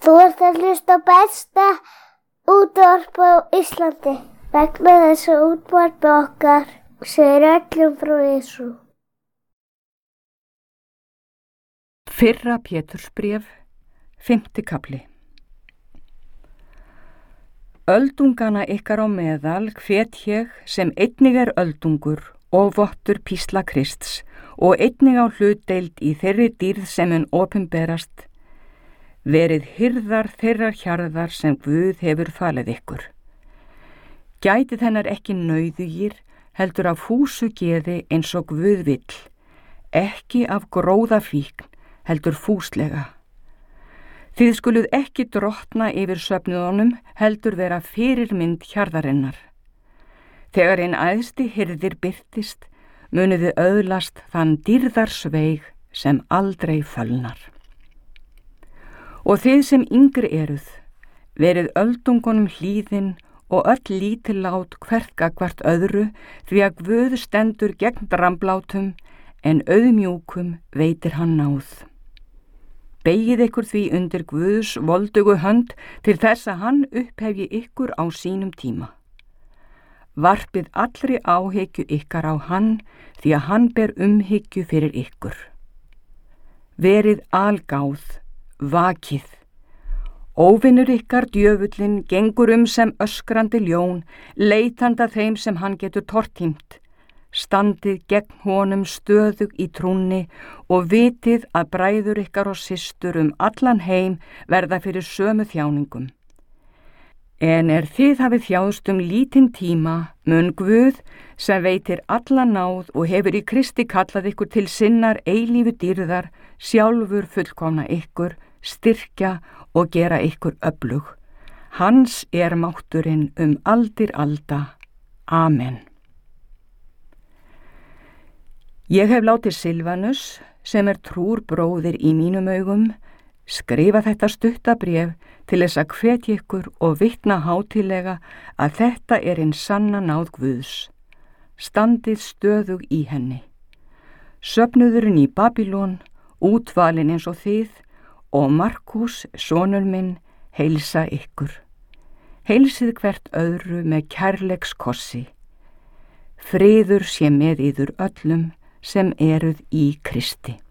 Þú ert að hlusta á besta útvarp á Íslandi. Vegna þess að útvarp okkar segir öllum frá Jesú. Fyrra Pétursbréf, 5. kafli. Öldungana ykkar á meðal hvet ég sem einnig öldungur og vottur písla Krists og einnig á hlutdeild í þeirri dýrð sem mun opinberast, verið hirðar þeirrar hjarðar sem Guð hefur falið ykkur. Gætið hennar ekki nauðugir, heldur af fúsu geði eins og Guð vill, ekki af gróðafíkn, heldur fúslega. Þið skuluð ekki drottna yfir söfnuðunum, heldur vera fyrirmynd hjarðarinnar. Þegar einn æðsti hirðir birtist, munið þið öðlast þann dýrðarsveig sem aldrei fölnar. Og þið sem yngri eruð, verið öldungunum hlýðin og öll lítillát hvert gagnvart öðru, því að Guð stendur gegn dramblátum, en auðmjúkum veitir hann náð. Begið ykkur því undir Guðs voldugu hönd til þess að hann upphefji ykkur á sínum tíma. Varpið allri áhyggju ykkar á hann, því að hann ber umhyggju fyrir ykkur. Verið algáð, vakið. Óvinur ykkar djöfullinn gengur sem öskrandi ljón, leitanda þeim sem hann getur tortímt. Standið gegn honum stöðug í trúnni og vitið að bræður ykkar og systur allan heim verða fyrir sömu þjáningum. En þið hafið þjáðst lítinn tíma, mun Guð, sem veitir alla náð og hefur í Kristi kallað ykkur til sinnar eilífu dýrðar, sjálfur fullkomna ykkur, styrkja og gera ykkur öflug. Hans mátturinn aldir alda. Amen. Ég hef látið Silvanus, sem trúr bróðir í mínum augum, skrifa þetta stutta bréf til þess að hvetja ykkur og vitna hátíðlega að þetta hinn sanna náð Guðs. Standið stöðug í henni. Söfnuðurinn í Babylon, útvalin eins og þið, og Markús, sonur minn, heilsa ykkur. Heilsið hvert öðru með kærleikskossi. Friður sé með yður öllum sem eruð í Kristi.